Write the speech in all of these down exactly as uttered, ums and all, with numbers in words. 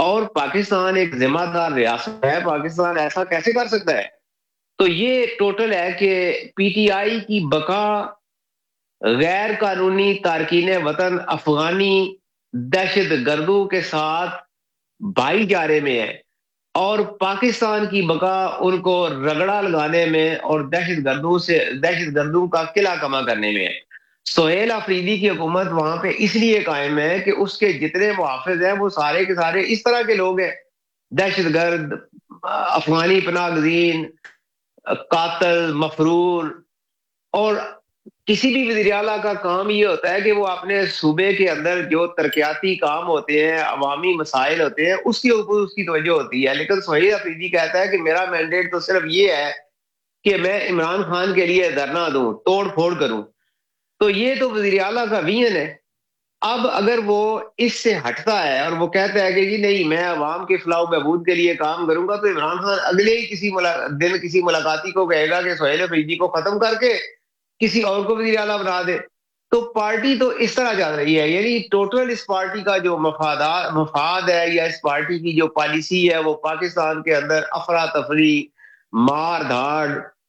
اور پاکستان ایک ذمہ دار ریاست ہے، پاکستان ایسا کیسے کر سکتا ہے؟ تو یہ ٹوٹل ہے کہ پی ٹی آئی کی بقا غیر قانونی تارکین وطن افغانی دہشت گردوں کے ساتھ بھائی چارے میں ہے، اور پاکستان کی بقا ان کو رگڑا لگانے میں اور دہشت گردوں سے دہشت گردوں کا قلعہ کما کرنے میں ہے۔ سہیل آفریدی کی حکومت وہاں پہ اس لیے قائم ہے کہ اس کے جتنے محافظ ہیں وہ سارے کے سارے اس طرح کے لوگ ہیں، دہشت گرد، افغانی پناہ گزین، قاتل، مفرور۔ اور کسی بھی وزیر اعلیٰ کا کام یہ ہوتا ہے کہ وہ اپنے صوبے کے اندر جو ترقیاتی کام ہوتے ہیں، عوامی مسائل ہوتے ہیں، اس کے اوپر اس کی توجہ ہوتی ہے۔ لیکن سہیل آفریدی کہتا ہے کہ میرا مینڈیٹ تو صرف یہ ہے کہ میں عمران خان کے لیے دھرنا دوں، توڑ پھوڑ کروں۔ تو یہ تو وزیر اعلیٰ کا ویژن ہے۔ اب اگر وہ اس سے ہٹتا ہے اور وہ کہتا ہے کہ جی نہیں میں عوام کے فلاح و بہبود کے لیے کام کروں گا، تو عمران خان اگلے ہی کسی ملا... دن کسی ملاقاتی کو کہے گا کہ سہیل آفریدی کو ختم کر کے کسی اور کو وزیر اعلیٰ بنا دے۔ تو پارٹی تو اس طرح چل رہی ہے، یعنی ٹوٹل اس پارٹی کا جو مفادات مفاد ہے یا اس پارٹی کی جو پالیسی ہے وہ پاکستان کے اندر افراتفری، مار دھاڑ،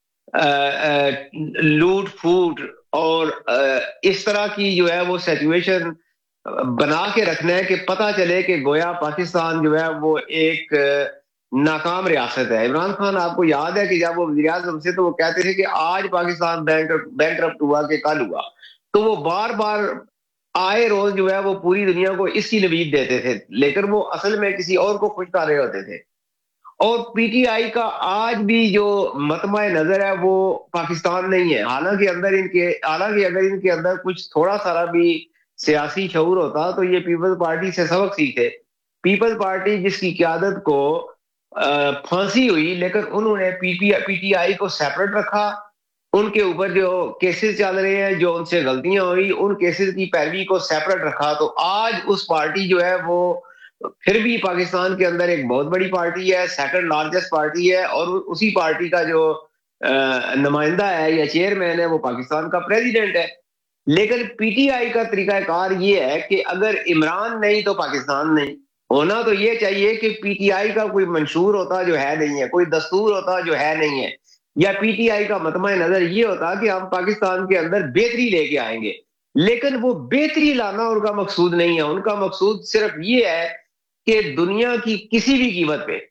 لوٹ پھوٹ اور اس طرح کی جو ہے وہ سچویشن بنا کے رکھنا ہے کہ پتہ چلے کہ گویا پاکستان جو ہے وہ ایک ناکام ریاست ہے۔ عمران خان آپ کو یاد ہے کہ جب وہ وزیر اعظم سے تو وہ کہتے تھے کہ آج پاکستان بینک کرپٹ ہوا کہ کل ہوا، تو وہ بار بار آئے روز جو ہے وہ پوری دنیا کو اس کی نوید دیتے تھے، لیکن وہ اصل میں کسی اور کو خوش کر رہے ہوتے تھے۔ اور پی ٹی آئی کا آج بھی جو مطمع نظر ہے وہ پاکستان نہیں ہے، حالانکہ اندر ان کے حالانکہ اگر ان کے اندر کچھ تھوڑا سارا بھی سیاسی شعور ہوتا تو یہ پیپلز پارٹی سے سبق سیکھتے۔ پیپلز پارٹی جس کی قیادت کو پھانسی ہوئی، لیکن انہوں نے پی ٹی آئی کو سیپریٹ رکھا، ان کے اوپر جو کیسز چل رہے ہیں، جو ان سے غلطیاں ہوئی، ان کیسز کی پیروی کو سیپریٹ رکھا۔ تو آج اس پارٹی جو ہے وہ پھر بھی پاکستان کے اندر ایک بہت بڑی پارٹی ہے، سیکنڈ لارجسٹ پارٹی ہے، اور اسی پارٹی کا جو نمائندہ ہے یا چیئرمین ہے وہ پاکستان کا پریزیڈنٹ ہے۔ لیکن پی ٹی آئی کا طریقہ کار یہ ہے کہ اگر عمران نہیں تو پاکستان نہیں ہونا، تو یہ چاہیے کہ پی ٹی آئی کا کوئی منشور ہوتا جو ہے نہیں ہے، کوئی دستور ہوتا جو ہے نہیں ہے، یا پی ٹی آئی کا مطمع نظر یہ ہوتا کہ ہم پاکستان کے اندر بہتری لے کے آئیں گے۔ لیکن وہ بہتری لانا ان کا مقصود نہیں ہے، ان کا مقصود صرف یہ ہے کہ دنیا کی کسی بھی قیمت پہ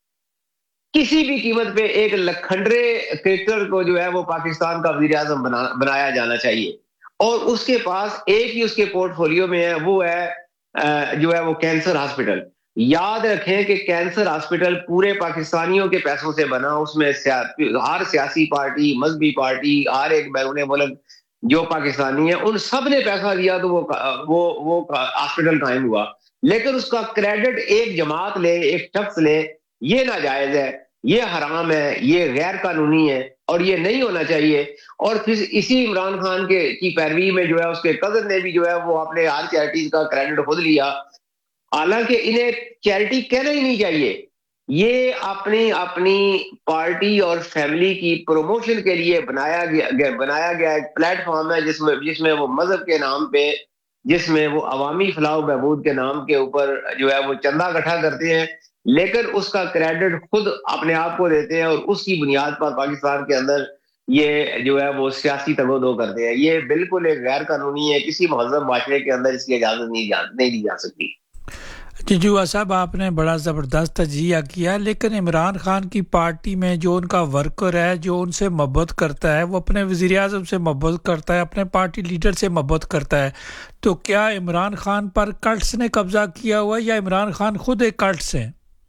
کسی بھی قیمت پہ ایک لکھنڈرے کرکٹر کو جو ہے وہ پاکستان کا وزیر اعظم بنایا جانا چاہیے، اور اس کے پاس ایک ہی اس کے پورٹ فولیو میں ہے، وہ ہے جو ہے وہ کینسر ہاسپٹل۔ یاد رکھیں کہ کینسر ہاسپٹل پورے پاکستانیوں کے پیسوں سے بنا، اس میں ہر سیاسی پارٹی، مذہبی پارٹی، ہر ایک بیرون ملک جو پاکستانی ہیں ان سب نے پیسہ دیا تو وہ وہ وہ ہاسپٹل قائم ہوا۔ لیکن اس کا کریڈٹ ایک جماعت لے، ایک شخص لے، یہ ناجائز ہے، یہ حرام ہے، یہ غیر قانونی ہے، اور یہ نہیں ہونا چاہیے۔ اور پھر اسی عمران خان کے کی پیروی میں جو ہے اس کے کزن نے بھی جو ہے وہ اپنے ہر چیریٹیز کا کریڈٹ خود لیا، حالانکہ انہیں چیریٹی کہنا ہی نہیں چاہیے۔ یہ اپنی اپنی پارٹی اور فیملی کی پروموشن کے لیے بنایا گیا بنایا گیا ایک پلیٹ فارم ہے، جس میں جس میں وہ مذہب کے نام پہ، جس میں وہ عوامی فلاح و بہبود کے نام کے اوپر جو ہے وہ چندہ اکٹھا کرتے ہیں، لیکن اس کا کریڈٹ خود اپنے آپ کو دیتے ہیں، اور اس کی بنیاد پر پاکستان کے اندر یہ جو ہے وہ سیاسی تگودو کرتے ہیں۔ یہ بالکل ایک غیر قانونی ہے، کسی مہذب معاشرے کے اندر اس کی اجازت نہیں دی جا سکتی۔ جنجوعہ صاحب، آپ نے بڑا زبردست تجزیہ کیا، لیکن عمران خان کی پارٹی میں جو ان کا ورکر ہے، جو ان سے محبت کرتا ہے، وہ اپنے وزیر اعظم سے محبت کرتا ہے، اپنے پارٹی لیڈر سے محبت کرتا ہے، تو کیا عمران خان پر کلٹس نے قبضہ کیا ہوا یا عمران خان خود ایک کلٹس ہیں؟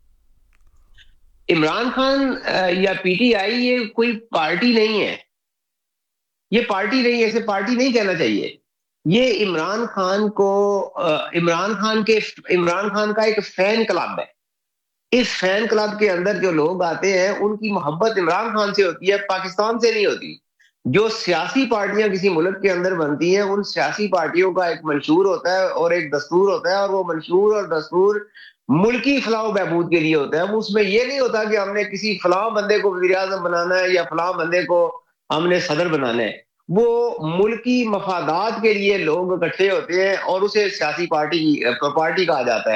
عمران خان یا پی ٹی آئی یہ کوئی پارٹی نہیں ہے، یہ پارٹی نہیں ہے، اسے پارٹی نہیں کہنا چاہیے۔ یہ عمران خان کو عمران خان کے عمران خان کا ایک فین کلب ہے۔ اس فین کلب کے اندر جو لوگ آتے ہیں ان کی محبت عمران خان سے ہوتی ہے، پاکستان سے نہیں ہوتی۔ جو سیاسی پارٹیاں کسی ملک کے اندر بنتی ہیں، ان سیاسی پارٹیوں کا ایک منشور ہوتا ہے اور ایک دستور ہوتا ہے، اور وہ منشور اور دستور ملکی فلاح و بہبود کے لیے ہوتا ہے۔ اس میں یہ نہیں ہوتا کہ ہم نے کسی فلاں بندے کو وزیر اعظم بنانا ہے یا فلاں بندے کو ہم نے صدر بنانا ہے۔ وہ ملکی مفادات کے لیے لوگ اکٹھے ہوتے ہیں اور اسے سیاسی پارٹی پارٹی کہا جاتا ہے۔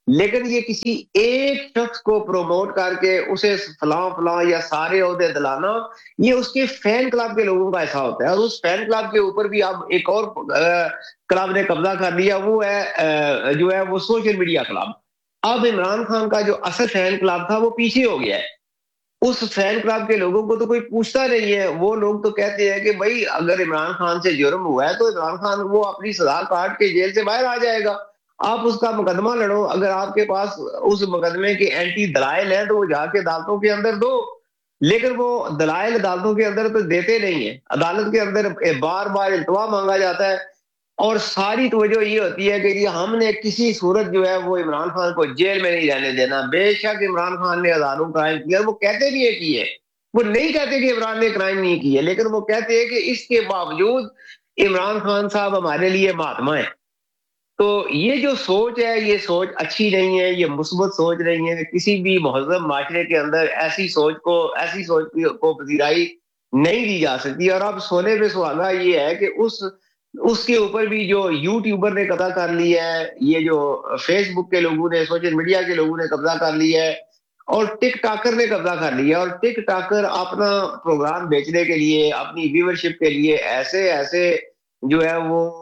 لیکن یہ کسی ایک شخص کو پروموٹ کر کے اسے فلاں فلاں یا سارے عہدے دلانا، یہ اس کے فین کلب کے لوگوں کا ایسا ہوتا ہے. اور اس فین کلب کے اوپر بھی اب ایک اور کلب نے قبضہ کر لیا، وہ ہے جو ہے وہ سوشل میڈیا کلب. اب عمران خان کا جو اصل فین کلب تھا وہ پیچھے ہو گیا ہے. اس فین کلب کے لوگوں کو تو کوئی پوچھتا نہیں ہے. وہ لوگ تو کہتے ہیں کہ بھائی اگر عمران خان سے جرم ہوا ہے تو عمران خان وہ اپنی سزا کاٹ کے جیل سے باہر آ جائے گا، آپ اس کا مقدمہ لڑو. اگر آپ کے پاس اس مقدمے کے اینٹی دلائل ہیں تو وہ جا کے عدالتوں کے اندر دو. لیکن وہ دلائل عدالتوں کے اندر تو دیتے نہیں ہیں. عدالت کے اندر بار بار التوا مانگا جاتا ہے، اور ساری توجہ یہ ہوتی ہے کہ یہ ہم نے کسی صورت جو ہے وہ عمران خان کو جیل میں نہیں رہنے دینا. بے شک عمران خان نے ہزاروں کرائم کیا، وہ کہتے بھی ہے کیے، وہ نہیں کہتے کہ عمران نے کرائم نہیں کیے، لیکن وہ کہتے ہیں کہ اس کے باوجود عمران خان صاحب ہمارے لیے مہاتما ہے. تو یہ جو سوچ ہے یہ سوچ اچھی نہیں ہے، یہ مثبت سوچ نہیں ہے. کسی بھی مہذب معاشرے کے اندر ایسی سوچ کو ایسی سوچ کو پذیرائی نہیں دی جا سکتی. اور اب سونے پہ سہاگا یہ ہے کہ اس اس کے اوپر بھی جو یوٹیوبر نے قبضہ کر لیا ہے، یہ جو فیس بک کے لوگوں نے، سوشل میڈیا کے لوگوں نے قبضہ کر لیا ہے، اور ٹک ٹاکر نے قبضہ کر لیا. اور ٹک ٹاکر اپنا پروگرام بیچنے کے لیے، اپنی ویورشپ کے لیے ایسے ایسے جو ہے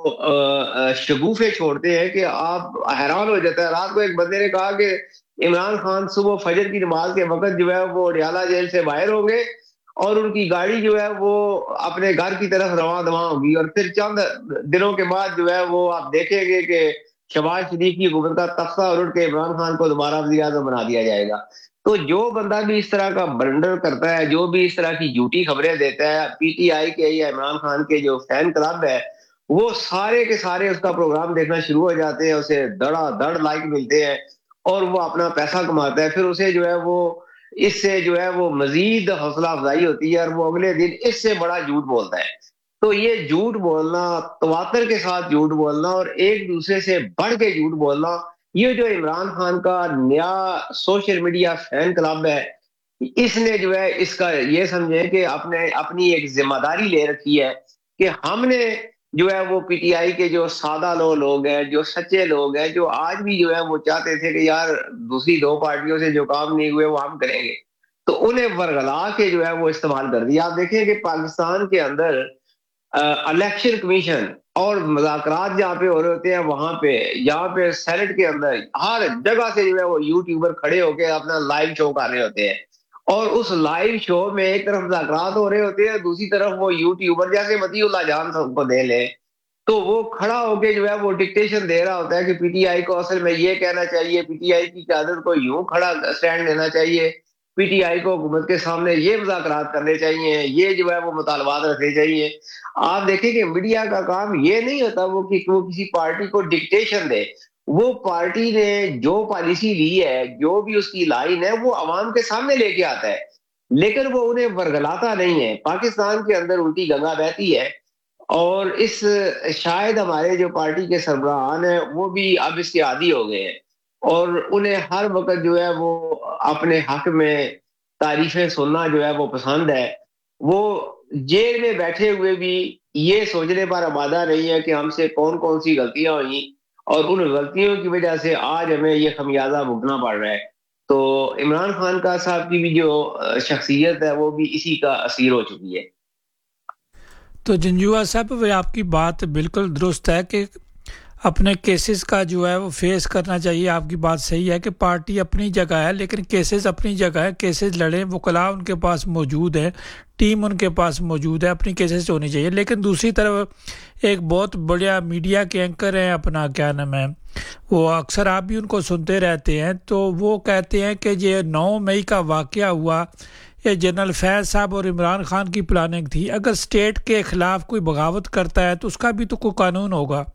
وہ شگوفے چھوڑتے ہیں کہ آپ حیران ہو جاتا ہے. رات کو ایک بندے نے کہا کہ عمران خان صبح فجر کی نماز کے وقت جو ہے وہ ریالہ جیل سے باہر ہوں گے اور ان کی گاڑی جو ہے وہ اپنے گھر کی طرف رواں دواں ہوگی، اور پھر چند دنوں کے بعد جو ہے وہ آپ دیکھیں گے کہ شہباز شریف کی حکومت کا تختہ الٹ کے عمران خان کو دوبارہ وزیر اعظم بنا دیا جائے گا. تو جو بندہ بھی اس طرح کا بلنڈر کرتا ہے، جو بھی اس طرح کی جھوٹی خبریں دیتا ہے، پی ٹی آئی کے یا عمران خان کے جو فین کلب ہے وہ سارے کے سارے اس کا پروگرام دیکھنا شروع ہو جاتے ہیں. اسے دڑا دڑ لائک ملتے ہیں اور وہ اپنا پیسہ کماتا ہے. پھر اسے جو ہے وہ اس سے جو ہے وہ مزید حوصلہ افزائی ہوتی ہے اور وہ اگلے دن اس سے بڑا جھوٹ بولتا ہے. تو یہ جھوٹ بولنا، تواتر کے ساتھ جھوٹ بولنا اور ایک دوسرے سے بڑھ کے جھوٹ بولنا، یہ جو عمران خان کا نیا سوشل میڈیا فین کلب ہے، اس نے جو ہے اس کا یہ سمجھے کہ اپنے اپنی ایک ذمہ داری لے رکھی ہے کہ ہم نے جو ہے وہ پی ٹی آئی کے جو سادہ لو لوگ ہیں، جو سچے لوگ ہیں، جو آج بھی جو ہے وہ چاہتے تھے کہ یار دوسری دو پارٹیوں سے جو کام نہیں ہوئے وہ ہم کریں گے، تو انہیں ورگلا کے جو ہے وہ استعمال کر دیا. آپ دیکھیں کہ پاکستان کے اندر الیکشن کمیشن اور مذاکرات جہاں پہ ہو رہے ہوتے ہیں، وہاں پہ یہاں پہ سینٹ کے اندر ہر جگہ سے جو ہے وہ یوٹیوبر کھڑے ہو کے اپنا لائیو شو کر رہے ہوتے ہیں. اور اس لائیو شو میں ایک طرف مذاکرات ہو رہے ہوتے ہیں، دوسری طرف وہ یوٹیوبر جیسے مطیع اللہ جان سب کو دے لے تو وہ کھڑا ہو کے جو ہے وہ ڈکٹیشن دے رہا ہوتا ہے کہ پی ٹی آئی کو اصل میں یہ کہنا چاہیے، پی ٹی آئی کی قیادت کو یوں کھڑا سٹینڈ لینا چاہیے، پی ٹی آئی کو حکومت کے سامنے یہ مذاکرات کرنے چاہیے، یہ جو ہے وہ مطالبات رکھنے چاہیے. آپ دیکھیں کہ میڈیا کا کام یہ نہیں ہوتا وہ کہ وہ کسی پارٹی کو ڈکٹیشن دے. وہ پارٹی نے جو پالیسی لی ہے، جو بھی اس کی لائن ہے، وہ عوام کے سامنے لے کے آتا ہے، لیکن وہ انہیں ورگلاتا نہیں ہے. پاکستان کے اندر الٹی گنگا بہتی ہے، اور اس شاید ہمارے جو پارٹی کے سربراہان ہیں وہ بھی اب اس کے عادی ہو گئے ہیں، اور انہیں ہر وقت جو ہے وہ اپنے حق میں تعریفیں سننا جو ہے وہ پسند ہے. وہ جیل میں بیٹھے ہوئے بھی یہ سوچنے پر آمادہ نہیں ہے کہ ہم سے کون کون سی غلطیاں ہوئیں اور ان غلطیوں کی وجہ سے آج ہمیں یہ خمیازہ بھگتنا پڑ رہا ہے. تو عمران خان کا صاحب کی بھی جو شخصیت ہے وہ بھی اسی کا اسیر ہو چکی ہے. تو جنجوعہ صاحب آپ کی بات بالکل درست ہے کہ اپنے کیسز کا جو ہے وہ فیس کرنا چاہیے. آپ کی بات صحیح ہے کہ پارٹی اپنی جگہ ہے لیکن کیسز اپنی جگہ ہے. کیسز لڑیں، وکلاء ان کے پاس موجود ہیں، ٹیم ان کے پاس موجود ہے، اپنی کیسز ہونی چاہیے. لیکن دوسری طرف ایک بہت بڑا میڈیا کے اینکر ہیں، اپنا کیا نام ہے، وہ اکثر آپ بھی ان کو سنتے رہتے ہیں، تو وہ کہتے ہیں کہ یہ نو مئی کا واقعہ ہوا، یہ جنرل فیض صاحب اور عمران خان کی پلاننگ تھی. اگر اسٹیٹ کے خلاف کوئی بغاوت کرتا ہے تو اس کا بھی تو کوئی قانون ہوگا.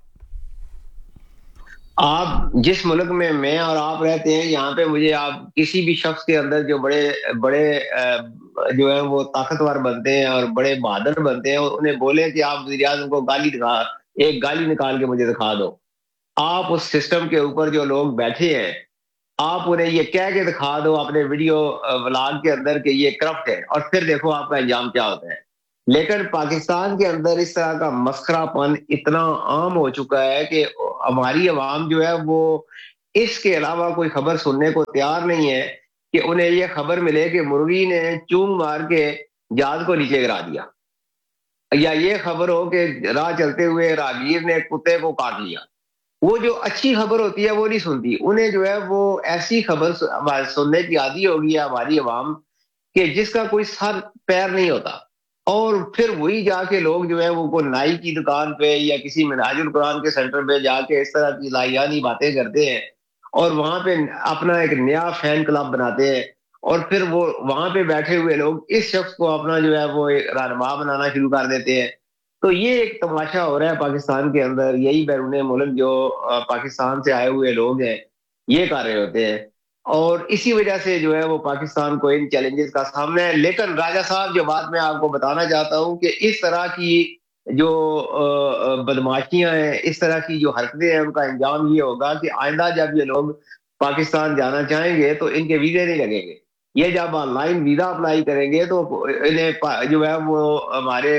آپ جس ملک میں میں اور آپ رہتے ہیں، یہاں پہ مجھے آپ کسی بھی شخص کے اندر جو بڑے بڑے جو ہے وہ طاقتور بنتے ہیں اور بڑے بہادر بنتے ہیں، انہیں بولے کہ آپ وزیر اعظم کو گالی دکھا ایک گالی نکال کے مجھے دکھا دو. آپ اس سسٹم کے اوپر جو لوگ بیٹھے ہیں، آپ انہیں یہ کہہ کے دکھا دو اپنے ویڈیو ولاگ کے اندر کہ یہ کرپٹ ہے، اور پھر دیکھو آپ کا انجام کیا ہوتا ہے. لیکن پاکستان کے اندر اس طرح کا مسخرہ پن اتنا عام ہو چکا ہے کہ ہماری عوام جو ہے وہ اس کے علاوہ کوئی خبر سننے کو تیار نہیں ہے کہ انہیں یہ خبر ملے کہ مرغی نے چونگ مار کے جہاز کو نیچے گرا دیا، یا یہ خبر ہو کہ راہ چلتے ہوئے راہگیر نے کتے کو کاٹ لیا۔ وہ جو اچھی خبر ہوتی ہے وہ نہیں سنتی، انہیں جو ہے وہ ایسی خبر سننے کی عادی ہوگی ہے ہماری عوام کہ جس کا کوئی سر پیر نہیں ہوتا، اور پھر وہی جا کے لوگ جو ہے وہ نائی کی دکان پہ یا کسی منہاج القرآن کے سینٹر پہ جا کے اس طرح کی لایانی باتیں کرتے ہیں، اور وہاں پہ اپنا ایک نیا فین کلب بناتے ہیں، اور پھر وہ وہاں پہ بیٹھے ہوئے لوگ اس شخص کو اپنا جو ہے وہ رہنما بنانا شروع کر دیتے ہیں۔ تو یہ ایک تماشا ہو رہا ہے پاکستان کے اندر، یہی بیرون ملک جو پاکستان سے آئے ہوئے لوگ ہیں یہ کر رہے ہوتے ہیں، اور اسی وجہ سے جو ہے وہ پاکستان کو ان چیلنجز کا سامنا ہے۔ لیکن راجہ صاحب جو بات میں آپ کو بتانا چاہتا ہوں کہ اس طرح کی جو بدماشیاں ہیں، اس طرح کی جو حرکتیں ہیں، ان کا انجام یہ ہوگا کہ آئندہ جب یہ لوگ پاکستان جانا چاہیں گے تو ان کے ویزے نہیں لگیں گے۔ یہ جب آن لائن ویزا اپلائی کریں گے تو انہیں جو ہے وہ ہمارے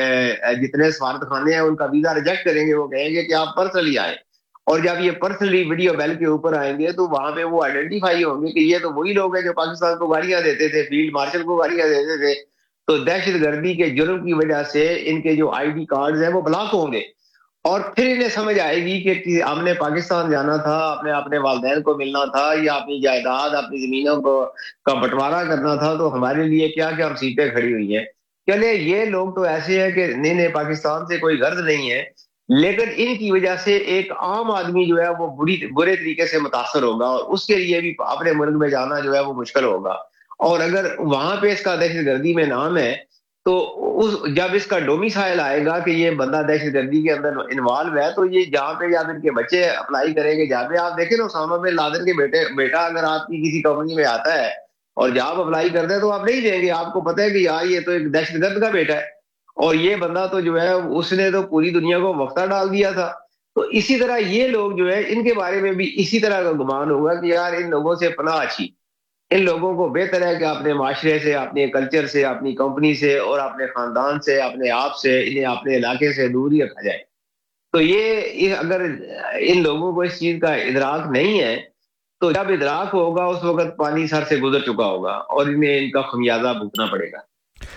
جتنے سفارت خانے ہیں ان کا ویزا ریجیکٹ کریں گے، وہ کہیں گے کہ آپ پرسنلی آئیں، اور جب یہ پرسنلی ویڈیو بیل کے اوپر آئیں گے تو وہاں پہ وہ آئیڈینٹیفائی ہوں گے کہ یہ تو وہی لوگ ہیں جو پاکستان کو گالیاں دیتے تھے، فیلڈ مارشل کو گالیاں دیتے تھے۔ تو دہشت گردی کے جرم کی وجہ سے ان کے جو آئی ڈی کارڈز ہیں وہ بلاک ہوں گے، اور پھر انہیں سمجھ آئے گی کہ ہم نے پاکستان جانا تھا، اپنے اپنے والدین کو ملنا تھا، یا اپنی جائیداد اپنی زمینوں کو کا بٹوارا کرنا تھا، تو ہمارے لیے کیا کیا سیٹیں کھڑی ہوئی ہیں۔ چلے یہ لوگ تو ایسے ہیں کہ نہیں نہیں پاکستان سے کوئی غرض نہیں ہے، لیکن ان کی وجہ سے ایک عام آدمی جو ہے وہ بری برے طریقے سے متاثر ہوگا، اور اس کے لیے بھی اپنے ملک میں جانا جو ہے وہ مشکل ہوگا۔ اور اگر وہاں پہ اس کا دہشت گردی میں نام ہے تو اس جب اس کا ڈومیسائل آئے گا کہ یہ بندہ دہشت گردی کے اندر انوالو ہے، تو یہ جہاں پہ یا ان کے بچے اپلائی کریں گے، جہاں پہ آپ دیکھیں نا اسامہ بن لادن کے بیٹے بیٹا اگر آپ کی کسی کمپنی میں آتا ہے اور جہاں آپ اپلائی کرتے ہیں تو آپ نہیں دیں گے، آپ کو پتہ ہے کہ یار یہ تو ایک دہشت گرد کا بیٹا ہے، اور یہ بندہ تو جو ہے اس نے تو پوری دنیا کو وقتہ ڈال دیا تھا۔ تو اسی طرح یہ لوگ جو ہے ان کے بارے میں بھی اسی طرح کا گمان ہوگا کہ یار ان لوگوں سے پناہ اچھی، ان لوگوں کو بہتر ہے کہ اپنے معاشرے سے، اپنے کلچر سے، اپنی کمپنی سے اور اپنے خاندان سے، اپنے آپ سے، انہیں اپنے علاقے سے دور ہی رکھا جائے۔ تو یہ اگر ان لوگوں کو اس چیز کا ادراک نہیں ہے تو جب ادراک ہوگا اس وقت پانی سر سے گزر چکا ہوگا اور انہیں ان کا خمیازہ بھگتنا پڑے گا۔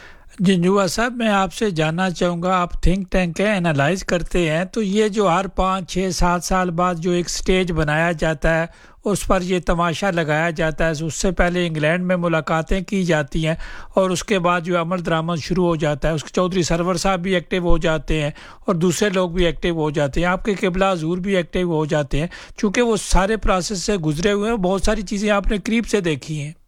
جنجوعہ صاحب میں آپ سے جاننا چاہوں گا، آپ تھنک ٹینک ہے، انالائز کرتے ہیں، تو یہ جو ہر پانچ چھ سات سال بعد جو ایک سٹیج بنایا جاتا ہے اس پر یہ تماشا لگایا جاتا ہے، اس سے پہلے انگلینڈ میں ملاقاتیں کی جاتی ہیں اور اس کے بعد جو عمل درآمد شروع ہو جاتا ہے، اس کے چودھری سرور صاحب بھی ایکٹیو ہو جاتے ہیں اور دوسرے لوگ بھی ایکٹیو ہو جاتے ہیں، آپ کے قبلہ حضور بھی ایکٹیو ہو جاتے ہیں، چونکہ وہ سارے پروسیس سے گزرے ہوئے ہیں، بہت ساری چیزیں آپ نے قریب سے دیکھی ہیں۔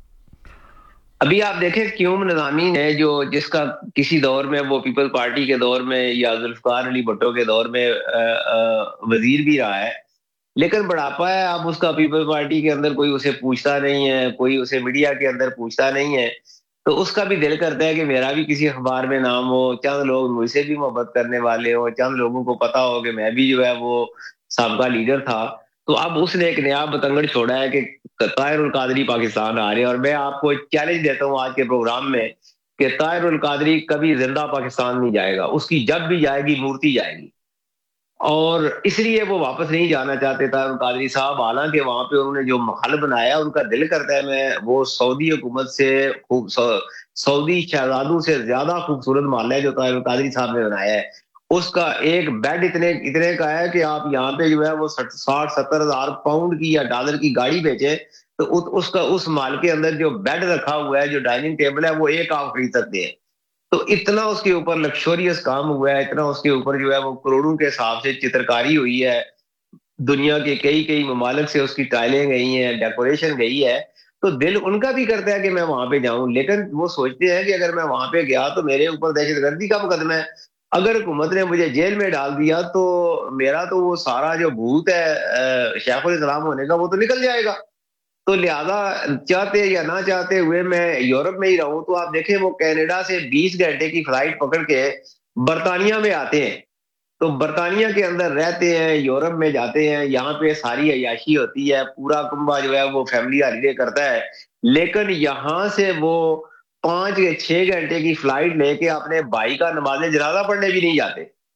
ابھی آپ دیکھیں قیوم نظامی ہے جو جس کا کسی دور میں وہ پیپل پارٹی کے دور میں یا ذوالفقار علی بھٹو کے دور میں وزیر بھی رہا ہے، لیکن بڑھاپا ہے، اب اس کا پیپل پارٹی کے اندر کوئی اسے پوچھتا نہیں ہے، کوئی اسے میڈیا کے اندر پوچھتا نہیں ہے، تو اس کا بھی دل کرتا ہے کہ میرا بھی کسی اخبار میں نام ہو، چند لوگ مجھ سے بھی محبت کرنے والے ہو، چند لوگوں کو پتا ہو کہ میں بھی جو ہے وہ سابقہ لیڈر تھا۔ تو اب اس نے ایک نیا بتنگڑ چھوڑا ہے کہ طاہر القادری پاکستان آ رہے ہیں، اور میں آپ کو چیلنج دیتا ہوں آج کے پروگرام میں کہ طاہر القادری کبھی زندہ پاکستان نہیں جائے گا، اس کی جب بھی جائے گی مورتی جائے گی، اور اس لیے وہ واپس نہیں جانا چاہتے طاہر القادری صاحب، حالانکہ وہاں پہ انہوں نے جو محل بنایا ان کا دل کرتا ہے میں وہ سعودی حکومت سے خوب سعودی شہزادوں سے زیادہ خوبصورت محل ہے جو طاہر القادری صاحب نے بنایا ہے۔ اس کا ایک بیڈ اتنے اتنے کا ہے کہ آپ یہاں پہ جو ہے وہ ساٹھ ستر ہزار پاؤنڈ کی یا ڈالر کی گاڑی بیچے تو اس کا اس مال کے اندر جو بیڈ رکھا ہوا ہے، جو ڈائننگ ٹیبل ہے، وہ ایک آپ خرید سکتے ہیں۔ تو اتنا اس کے اوپر لکشوریس کام ہوا ہے، اتنا اس کے اوپر جو ہے وہ کروڑوں کے حساب سے چترکاری ہوئی ہے، دنیا کے کئی کئی ممالک سے اس کی ٹائلیں گئی ہیں، ڈیکوریشن گئی ہے، تو دل ان کا بھی کرتا ہے کہ میں وہاں پہ جاؤں، لیکن وہ سوچتے ہیں کہ اگر میں وہاں پہ گیا تو میرے اوپر دہشت گردی کا مقدمہ ہے، اگر حکومت نے مجھے جیل میں ڈال دیا تو میرا تو وہ سارا جو بھوت ہے شیخ الاسلام ہونے کا وہ تو نکل جائے گا۔ تو لہذا چاہتے یا نہ چاہتے ہوئے میں یورپ میں ہی رہوں۔ تو آپ دیکھیں وہ کینیڈا سے بیس گھنٹے کی فلائٹ پکڑ کے برطانیہ میں آتے ہیں، تو برطانیہ کے اندر رہتے ہیں، یورپ میں جاتے ہیں، یہاں پہ ساری عیاشی ہوتی ہے، پورا کنبہ جو ہے وہ فیملی ہالیڈے کرتا ہے، لیکن یہاں سے وہ پانچ یا چھ گھنٹے کی فلائٹ لے کے اپنے بھائی کا نماز جنازہ پڑھنے بھی نہیں جاتے۔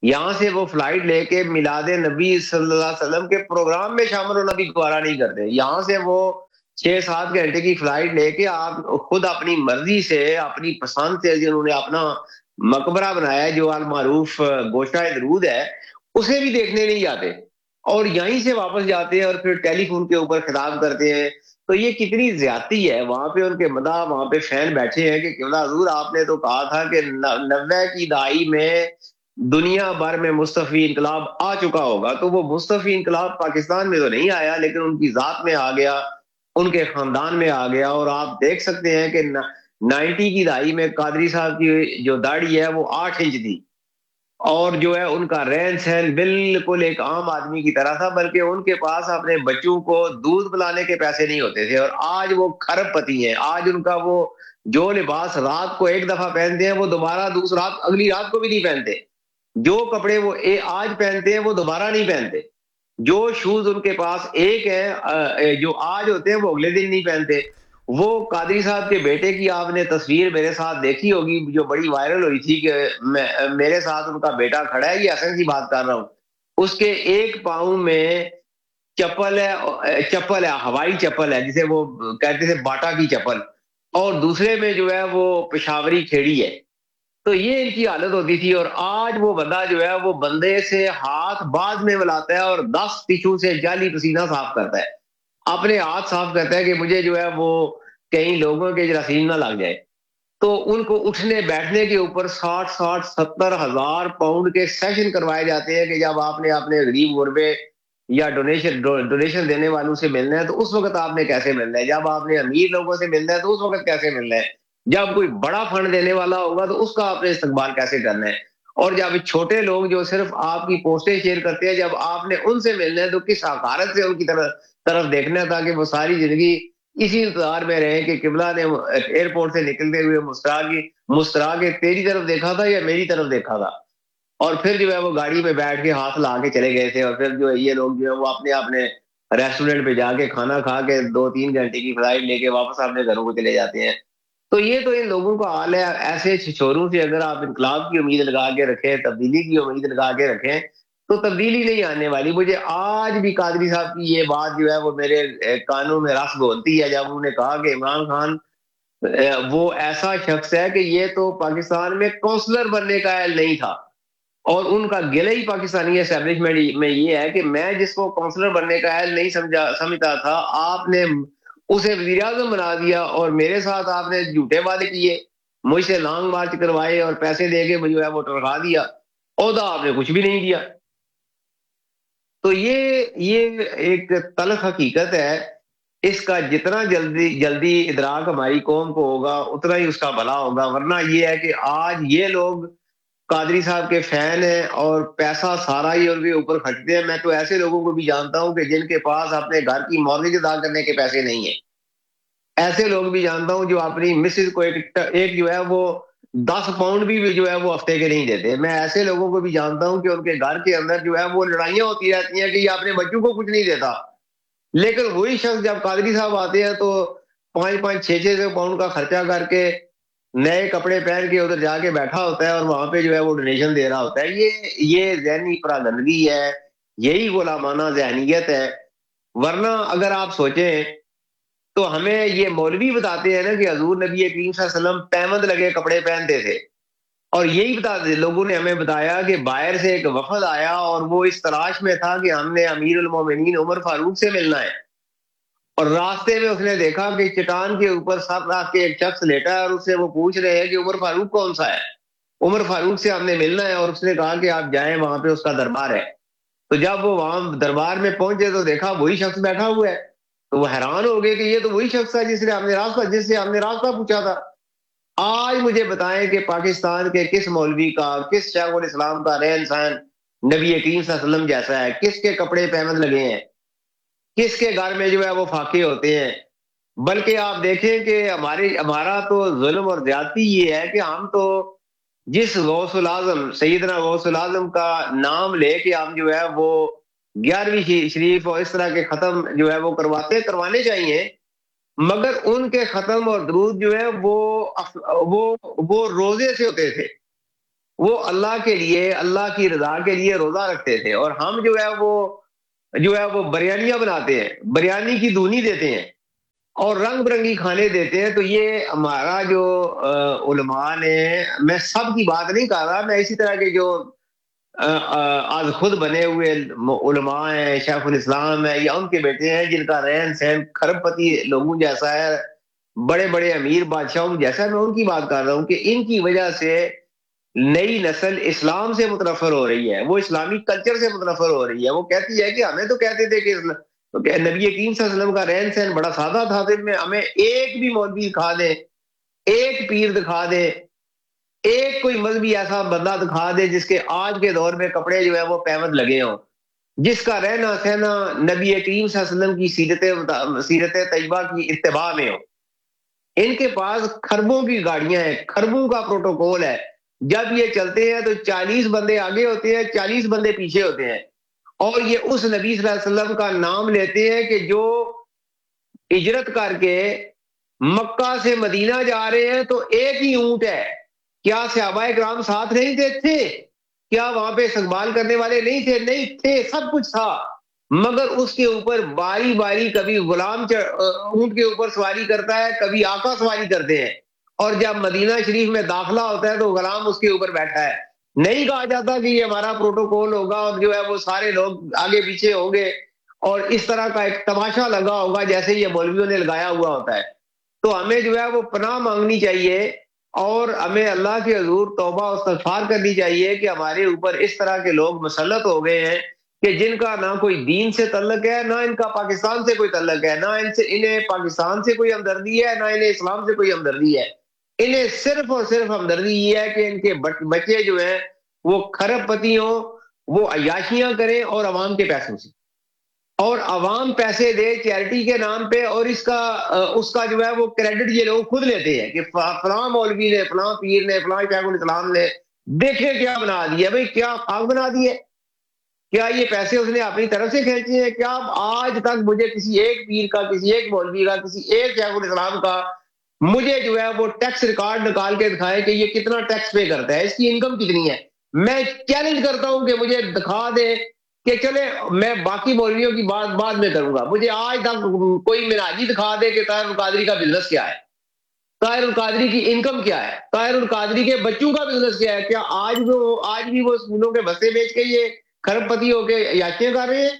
یہاں سے وہ فلائٹ لے کے میلاد نبی صلی اللہ علیہ وسلم کے پروگرام میں شامل ہونا بھی گوارا نہیں کرتے. یہاں سے وہ چھ سات گھنٹے کی فلائٹ لے کے آپ خود اپنی مرضی سے اپنی پسند سے جنہوں نے اپنا مقبرہ بنایا ہے جو المعروف گوشہ درود ہے اسے بھی دیکھنے نہیں جاتے اور یہیں سے واپس جاتے ہیں اور پھر ٹیلی فون کے اوپر خطاب کرتے ہیں. تو یہ کتنی زیادتی ہے. وہاں پہ ان کے مداح وہاں پہ فین بیٹھے ہیں کہ قبلہ حضور آپ نے تو کہا تھا کہ نوے کی دہائی میں دنیا بھر میں مصطفی انقلاب آ چکا ہوگا. تو وہ مصطفی انقلاب پاکستان میں تو نہیں آیا لیکن ان کی ذات میں آ گیا, ان کے خاندان میں آ گیا. اور آپ دیکھ سکتے ہیں کہ نائنٹی کی دہائی میں قادری صاحب کی جو داڑھی ہے وہ آٹھ انچ تھی اور جو ہے ان کا رہن سہن بالکل ایک عام آدمی کی طرح تھا, بلکہ ان کے پاس اپنے بچوں کو دودھ پلانے کے پیسے نہیں ہوتے تھے. اور آج وہ کھرب پتی ہیں. آج ان کا وہ جو لباس رات کو ایک دفعہ پہنتے ہیں وہ دوبارہ دوسری رات اگلی رات کو بھی نہیں پہنتے. جو کپڑے وہ آج پہنتے ہیں وہ دوبارہ نہیں پہنتے. جو شوز ان کے پاس ایک ہے جو آج ہوتے ہیں وہ اگلے دن نہیں پہنتے. وہ قادری صاحب کے بیٹے کی آپ نے تصویر میرے ساتھ دیکھی ہوگی جو بڑی وائرل ہوئی تھی کہ میرے ساتھ ان کا بیٹا کھڑا ہے, یہ حسن کی بات کر رہا ہوں. اس کے ایک پاؤں میں چپل ہے, چپل ہے ہوائی چپل ہے جسے وہ کہتے تھے باٹا کی چپل, اور دوسرے میں جو ہے وہ پشاوری کھیڑی ہے. تو یہ ان کی حالت ہوتی تھی. اور آج وہ بندہ جو ہے وہ بندے سے ہاتھ بعد میں ملاتا ہے اور دس ٹشو سے جعلی پسینہ صاف کرتا ہے, اپنے ہاتھ صاف کرتا ہے کہ مجھے جو ہے وہ کئی لوگوں کے جراثیم نہ لگ جائے. تو ان کو اٹھنے بیٹھنے کے اوپر ساٹھ ساٹھ ستر ہزار پاؤنڈ کے سیشن کروائے جاتے ہیں کہ جب آپ نے اپنے غریب غربے یا ڈونیشن ڈونیشن دینے والوں سے ملنا ہے تو اس وقت آپ نے کیسے ملنا ہے, جب آپ نے امیر لوگوں سے ملنا ہے تو اس وقت کیسے ملنا ہے, جب کوئی بڑا فنڈ دینے والا ہوگا تو اس کا آپ نے استقبال کیسے کرنا ہے, اور جب چھوٹے لوگ جو صرف آپ کی پوسٹیں شیئر کرتے ہیں جب آپ نے ان سے ملنا ہے تو کس حقارت سے ان کی طرف طرف دیکھنا ہے تاکہ وہ ساری زندگی اسی انتظار میں رہے کہ قبلہ نے ایئرپورٹ سے نکلتے ہوئے مسکرا کی مسکرا کے تیری طرف دیکھا تھا یا میری طرف دیکھا تھا. اور پھر جو ہے وہ گاڑی میں بیٹھ کے ہاتھ لا کے چلے گئے تھے. اور پھر جو ہے یہ لوگ جو ہے وہ اپنے اپنے ریسٹورینٹ پہ جا کے کھانا کھا کے دو تین گھنٹے کی فلائٹ لے کے واپس اپنے گھروں کو چلے جاتے ہیں. تو یہ تو ان لوگوں کا حال ہے. ایسے چھچوروں سے اگر آپ انقلاب کی امید لگا کے رکھیں, تبدیلی کی امید لگا کے رکھیں تو تبدیلی نہیں آنے والی. مجھے آج بھی قادری صاحب کی یہ بات جو ہے وہ میرے کانوں میں رس گھولتی ہے جب انہوں نے کہا کہ عمران خان وہ ایسا شخص ہے کہ یہ تو پاکستان میں کونسلر بننے کا اہل نہیں تھا, اور ان کا گلہ ہی پاکستانی اسٹیبلشمنٹ میں یہ ہے کہ میں جس کو کونسلر بننے کا اہل نہیں سمجھا سمجھتا تھا آپ نے اسے وزیر اعظم بنا دیا, اور میرے ساتھ آپ نے جھوٹے وعدے کیے, مجھ سے لانگ مارچ کروائے اور پیسے دے کے مجھے وہ ٹرکا دیا, عہدہ آپ نے کچھ بھی نہیں دیا. تو یہ یہ ایک تلخ حقیقت ہے. اس کا جتنا جلدی جلدی ادراک ہماری قوم کو ہوگا اتنا ہی اس کا بھلا ہوگا. ورنہ یہ ہے کہ آج یہ لوگ قادری صاحب کے فین ہیں اور پیسہ سارا ہی ان کے اوپر کھٹتے ہیں. میں تو ایسے لوگوں کو بھی جانتا ہوں کہ جن کے پاس اپنے گھر کی مورگیج ادا کرنے کے پیسے نہیں ہیں. ایسے لوگ بھی جانتا ہوں جو اپنی مسز کو ایک, ایک جو ہے وہ دس پاؤنڈ بھی جو ہے وہ ہفتے کے نہیں دیتے. میں ایسے لوگوں کو بھی جانتا ہوں کہ ان کے گھر کے اندر جو ہے وہ لڑائیاں ہوتی رہتی ہیں کہ یہ اپنے بچوں کو کچھ نہیں دیتا, لیکن وہی شخص جب قادری صاحب آتے ہیں تو پانچ پانچ چھ چھ سو پاؤنڈ کا خرچہ کر کے نئے کپڑے پہن کے ادھر جا کے بیٹھا ہوتا ہے اور وہاں پہ جو ہے وہ ڈونیشن دے رہا ہوتا ہے. یہ یہ ذہنی پراگندگی ہے, یہی غلامانہ ذہنیت ہے. ورنہ اگر آپ سوچیں تو ہمیں یہ مولوی بتاتے ہیں نا کہ حضور نبی کریم صلی اللہ علیہ وسلم پیمند لگے کپڑے پہنتے تھے, اور یہی بتا لوگوں نے ہمیں بتایا کہ باہر سے ایک وفد آیا اور وہ اس تلاش میں تھا کہ ہم نے امیر المومنین عمر فاروق سے ملنا ہے, اور راستے میں اس نے دیکھا کہ چٹان کے اوپر سر رکھ کے ایک شخص لیٹا ہے اور اس سے وہ پوچھ رہے ہیں کہ عمر فاروق کون سا ہے, عمر فاروق سے ہم نے ملنا ہے. اور اس نے کہا کہ آپ جائیں وہاں پہ اس کا دربار ہے. تو جب وہ وہاں دربار میں پہنچے تو دیکھا وہی شخص بیٹھا ہوا ہے, تو وہ حیران ہو گئے کہ یہ تو وہی شخص ہے جس نے ہم نے راستہ جس سے ہم نے راستہ پوچھا تھا. آج مجھے بتائیں کہ پاکستان کے کس مولوی کا, کس شیخ الاسلام کا رہن سہن نبی کریم صلی اللہ علیہ وسلم جیسا ہے, کس کے کپڑے پیمند لگے ہیں, کس کے گھر میں جو ہے وہ فاقے ہوتے ہیں. بلکہ آپ دیکھیں کہ ہماری ہمارا تو ظلم اور زیادتی یہ ہے کہ ہم تو جس غوث العظم سیدنا غوث العظم کا نام لے کے ہم جو ہے وہ گیارہویں شریف اور اس طرح کے ختم جو ہے وہ کرواتے کروانے چاہیے, مگر ان کے ختم اور درود جو ہے وہ وہ وہ روزے سے ہوتے تھے, وہ اللہ کے لیے, اللہ کی رضا کے لیے روزہ رکھتے تھے, اور ہم جو ہے وہ جو ہے وہ بریانیاں بناتے ہیں, بریانی کی دھونی دیتے ہیں اور رنگ برنگی کھانے دیتے ہیں. تو یہ ہمارا جو علماء نے, میں سب کی بات نہیں کر رہا, میں اسی طرح کے جو آج خود بنے ہوئے علماء ہیں, شیخ الاسلام ہے یا ان کے بیٹے ہیں جن کا رہن سہن کھرب پتی لوگوں جیسا ہے, بڑے بڑے امیر بادشاہوں جیسا, میں ان کی بات کر رہا ہوں کہ ان کی وجہ سے نئی نسل اسلام سے متنفر ہو رہی ہے, وہ اسلامی کلچر سے متنفر ہو رہی ہے. وہ کہتی ہے کہ ہمیں تو کہتے تھے کہ نبی کریم صلی اللہ علیہ وسلم کا رہن سہن بڑا سادہ تھا, دن میں ہمیں ایک بھی مولوی دکھا دے, ایک پیر دکھا دے, ایک کوئی مذہبی ایسا بندہ دکھا دے جس کے آج کے دور میں کپڑے جو ہے وہ پیمند لگے ہوں, جس کا رہنا سہنا نبی کریم صلی اللہ علیہ وسلم کی سیرت سیرت طیبہ کی اتباع میں ہو. ان کے پاس خربوں کی گاڑیاں ہیں, خربوں کا پروٹوکول ہے, جب یہ چلتے ہیں تو چالیس بندے آگے ہوتے ہیں, چالیس بندے پیچھے ہوتے ہیں, اور یہ اس نبی صلی اللہ علیہ وسلم کا نام لیتے ہیں کہ جو ہجرت کر کے مکہ سے مدینہ جا رہے ہیں تو ایک ہی اونٹ ہے. کیا صحابہ کرام ساتھ نہیں تھے؟ تھے. کیا وہاں پہ استقبال کرنے والے نہیں تھے؟ نہیں تھے, سب کچھ تھا, مگر اس کے اوپر باری باری کبھی غلام اونٹ کے اوپر سواری کرتا ہے, کبھی آقا سواری کرتے ہیں, اور جب مدینہ شریف میں داخلہ ہوتا ہے تو غلام اس کے اوپر بیٹھا ہے. نہیں کہا جاتا کہ یہ ہمارا پروٹوکول ہوگا اور جو ہے وہ سارے لوگ آگے پیچھے ہوں گے اور اس طرح کا ایک تماشا لگا ہوگا جیسے یہ مولویوں نے لگایا ہوا ہوتا ہے. تو ہمیں جو ہے وہ پناہ مانگنی چاہیے اور ہمیں اللہ کے حضور توبہ و استغفار کرنی چاہیے کہ ہمارے اوپر اس طرح کے لوگ مسلط ہو گئے ہیں کہ جن کا نہ کوئی دین سے تعلق ہے, نہ ان کا پاکستان سے کوئی تعلق ہے, نہ ان سے انہیں پاکستان سے کوئی ہمدردی ہے, نہ انہیں اسلام سے کوئی ہمدردی ہے. انہیں صرف اور صرف ہمدردی یہ ہے کہ ان کے بچے جو ہیں وہ کھرب پتی ہوں, وہ عیاشیاں کریں اور عوام کے پیسوں سے, اور عوام پیسے دے چیریٹی کے نام پہ, اور اس کا اس کا جو ہے وہ کریڈٹ یہ لوگ خود لیتے ہیں کہ فلاں مولوی نے, فلاں پیر نے, فلاں شیخ الاسلام نے دیکھے کیا بنا دیا. بھئی کیا خاک بنا دیے؟ کیا یہ پیسے اس نے اپنی طرف سے کھینچے ہیں؟ کیا آج تک مجھے کسی ایک پیر کا, کسی ایک مولوی کا, کسی ایک شیخ الاسلام کا مجھے جو ہے وہ ٹیکس ریکارڈ نکال کے دکھائے کہ یہ کتنا ٹیکس پے کرتا ہے, اس کی انکم کتنی ہے؟ میں چیلنج کرتا ہوں کہ مجھے دکھا دے کہ چلے میں باقی مولویوں کی بات بعد میں کروں گا, مجھے آج تک کوئی مناجی دکھا دے کہ طاہر القادری کا بزنس کیا ہے, طاہر القادری کی انکم کیا ہے, طاہر القادری کے بچوں کا بزنس کیا ہے. کیا آج وہ آج بھی وہ اسکولوں کے بستے بیچ کے یہ کھرب پتی ہو کے یاشیاں کر رہے ہیں؟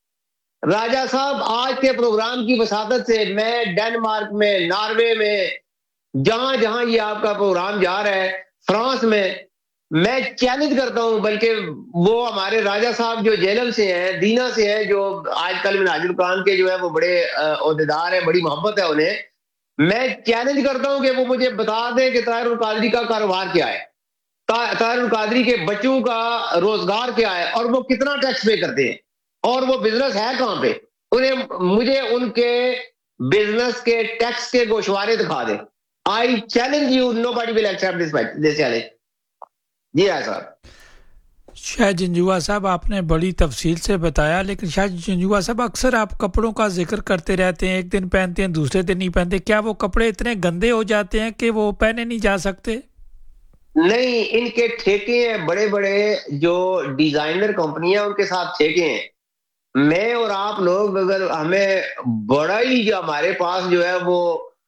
راجہ صاحب آج کے پروگرام کی وساطت سے میں ڈینمارک میں, ناروے میں, جہاں جہاں یہ آپ کا پروگرام جا رہا ہے, فرانس میں, میں چیلنج کرتا ہوں, بلکہ وہ ہمارے راجہ صاحب جو جیلم سے ہیں, دینا سے ہیں, جو آج کل منہاج القرآن کے جو ہے وہ بڑے عہدیدار ہیں, بڑی محبت ہے انہیں, میں چیلنج کرتا ہوں کہ وہ مجھے بتا دیں کہ طاہر القادری کا کاروبار کیا ہے, طاہر القادری کے بچوں کا روزگار کیا ہے, اور وہ کتنا ٹیکس پے کرتے ہیں, اور وہ بزنس ہے کہاں پہ. انہیں مجھے ان کے بزنس کے ٹیکس کے گوشوارے دکھا دیں. I challenge you, nobody will accept this, this challenge. جی ہاں صاحب. شاہ جنجوعہ صاحب آپ نے بڑی تفصیل سے بتایا, لیکن شاہ جنجوعہ صاحب اکثر آپ کپڑوں کا ذکر کرتے رہتے ہیں, ایک دن پہنتے ہیں دوسرے دن نہیں پہنتے. کیا وہ کپڑے اتنے گندے ہو جاتے ہیں کہ وہ پہنے نہیں جا سکتے؟ نہیں, ان کے ٹھیکے ہیں, بڑے بڑے جو ڈیزائنر کمپنیاں ان کے ساتھ ٹھیکے ہیں. میں اور آپ لوگ اگر ہمیں بڑا ہی جو ہمارے پاس جو ہے وہ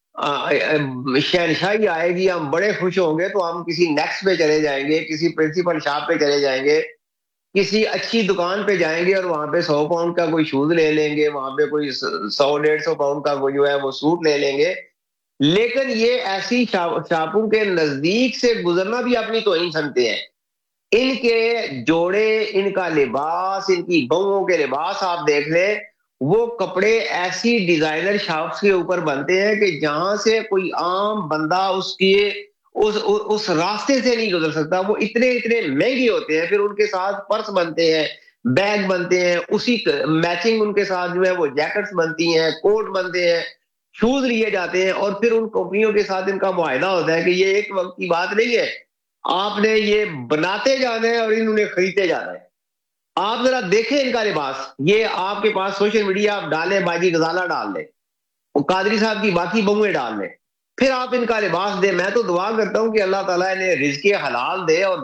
شہنشاہی آئے گی, ہم بڑے خوش ہوں گے, تو ہم کسی نیکسٹ پہ چلے جائیں گے, کسی پرنسپل شاپ پہ چلے جائیں گے, کسی اچھی دکان پہ جائیں گے اور وہاں پہ سو پاؤنڈ کا کوئی شوز لے لیں گے, وہاں پہ کوئی سو ڈیڑھ سو پاؤنڈ کا جو ہے وہ سوٹ لے لیں گے. لیکن یہ ایسی شاپوں کے نزدیک سے گزرنا بھی اپنی توہین سمجھتے ہیں. ان کے جوڑے, ان کا لباس, ان کی بہوؤں کے لباس آپ دیکھ لیں, وہ کپڑے ایسی ڈیزائنر شاپس کے اوپر بنتے ہیں کہ جہاں سے کوئی عام بندہ اس کی اس اس راستے سے نہیں گزر سکتا. وہ اتنے اتنے مہنگے ہوتے ہیں. پھر ان کے ساتھ پرس بنتے ہیں, بیگ بنتے ہیں, اسی میچنگ ان کے ساتھ جو ہے وہ جیکٹس بنتی ہیں, کوٹ بنتے ہیں, شوز لیے جاتے ہیں, اور پھر ان کمپنیوں کے ساتھ ان کا معاہدہ ہوتا ہے کہ یہ ایک وقت کی بات نہیں ہے, آپ نے یہ بناتے جانا ہے اور انہوں نے خریدتے جانا ہے. آپ ذرا دیکھیں ان کا لباس. یہ آپ کے پاس سوشل میڈیا آپ ڈالیں, باجی غزالہ ڈال لیں, وہ قادری صاحب کی باقی بہویں ڈال لیں, پھر آپ ان کا لباس دیں. میں تو دعا کرتا ہوں کہ اللہ تعالیٰ انہیں رزق حلال دے اور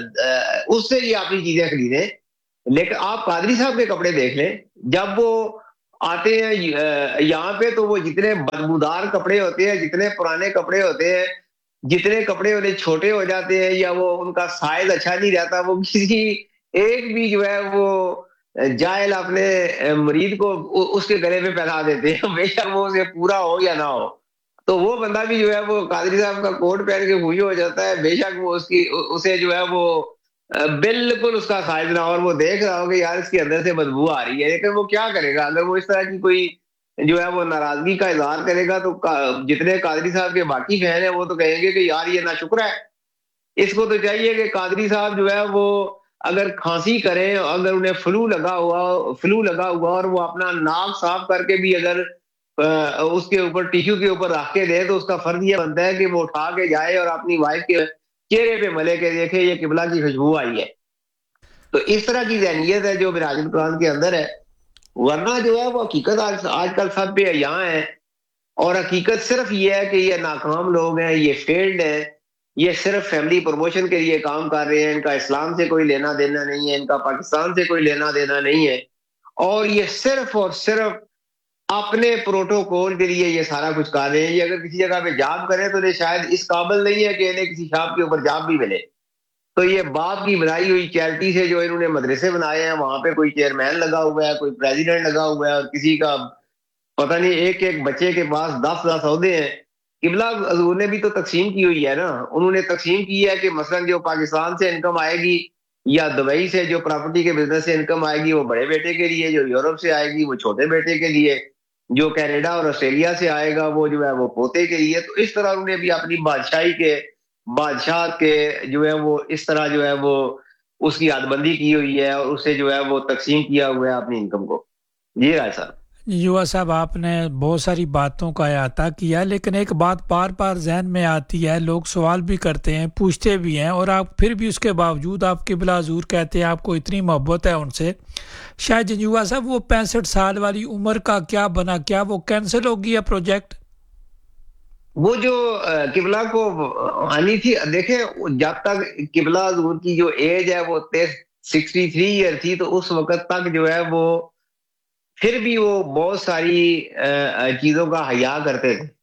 اس سے یہ اپنی چیزیں خریدیں. لیکن آپ قادری صاحب کے کپڑے دیکھ لیں, جب وہ آتے ہیں یہاں پہ تو وہ جتنے بدبودار کپڑے ہوتے ہیں, جتنے پرانے کپڑے ہوتے ہیں, جتنے کپڑے انہیں چھوٹے ہو جاتے ہیں یا وہ ان کا سائز اچھا نہیں رہتا, وہ کسی ایک بھی جو ہے وہ جاہل اپنے مرید کو اس کے گلے میں پہنا دیتے ہیں, بے شک وہ اسے پورا ہو یا نہ ہو. تو وہ بندہ بھی جو ہے وہ قادری صاحب کا کوٹ پہن کے خوشی ہو جاتا ہے, بے شک وہ اس کی اسے جو ہے وہ بالکل اس کا سائز نہ, اور وہ دیکھ رہا ہو کہ یار اس کے اندر سے بدبو آ رہی ہے. لیکن وہ کیا کرے گا اگر وہ اس طرح کی کوئی جو ہے وہ ناراضگی کا اظہار کرے گا, تو جتنے قادری صاحب کے باقی فین ہیں وہ تو کہیں گے کہ یار یہ ناشکر ہے. اس کو تو چاہیے کہ قادری صاحب جو ہے وہ اگر کھانسی کریں, اگر انہیں فلو لگا ہوا فلو لگا ہوا اور وہ اپنا ناک صاف کر کے بھی اگر اس کے اوپر ٹیشو کے اوپر رکھ کے دے, تو اس کا فرض یہ بنتا ہے کہ وہ اٹھا کے جائے اور اپنی وائف کے چہرے پہ ملے کے دیکھے یہ قبلہ کی خوشبو آئی ہے. تو اس طرح کی ذہنیت ہے جو براج القرآن کے اندر ہے. ورنہ جو ہے وہ حقیقت آج, آج کل سب پہ یہاں ہے, اور حقیقت صرف یہ ہے کہ یہ ناکام لوگ ہیں, یہ فیلڈ ہیں, یہ صرف فیملی پروموشن کے لیے کام کر رہے ہیں, ان کا اسلام سے کوئی لینا دینا نہیں ہے, ان کا پاکستان سے کوئی لینا دینا نہیں ہے, اور یہ صرف اور صرف اپنے پروٹوکول کے لیے یہ سارا کچھ کر رہے ہیں. یہ اگر کسی جگہ پہ جاب کریں تو یہ شاید اس قابل نہیں ہے کہ انہیں کسی شاپ کے اوپر جاب بھی ملے. تو یہ باپ کی بنائی ہوئی چیریٹی سے جو انہوں نے مدرسے بنائے ہیں, وہاں پہ کوئی چیئرمین لگا ہوا ہے, کوئی پریزیڈنٹ لگا ہوا ہے, اور کسی کا پتہ نہیں ایک ایک بچے کے پاس دس دس عہدے ہیں. قبلہ حضور نے بھی تو تقسیم کی ہوئی ہے نا, انہوں نے تقسیم کی ہے کہ مثلا جو پاکستان سے انکم آئے گی یا دبئی سے جو پراپرٹی کے بزنس سے انکم آئے گی وہ بڑے بیٹے کے لیے, جو یورپ سے آئے گی وہ چھوٹے بیٹے کے لیے, جو کینیڈا اور آسٹریلیا سے آئے گا وہ جو ہے وہ پوتے کے لیے. تو اس طرح انہوں نے بھی اپنی بادشاہی کے بادشاہ کے جو ہے وہ اس طرح جو ہے وہ اس کی حد بندی کی ہوئی ہے, اور اسے جو ہے وہ تقسیم کیا ہوا ہے اپنی انکم کو. جی رائے صاحب. یوا صاحب آپ نے بہت ساری باتوں کا احاطہ کیا, لیکن ایک بات بار بار ذہن میں آتی ہے, لوگ سوال بھی کرتے ہیں, پوچھتے بھی ہیں, اور آپ پھر بھی اس کے باوجود آپ قبلہ حضور کہتے ہیں آپ کو اتنی محبت ہے ان سے. شاید جنجوا صاحب وہ پینسٹھ سال والی عمر کا کیا بنا, کیا وہ کینسل ہو گیا پروجیکٹ؟ وہ جو قبلہ کو آنی تھی, دیکھیں جب تک قبلہ حضور کی جو ایج ہے وہ سکسٹی تھری ایئر تھی, تو اس وقت تک جو ہے وہ پھر بھی وہ بہت ساری چیزوں کا حیا کرتے تھے.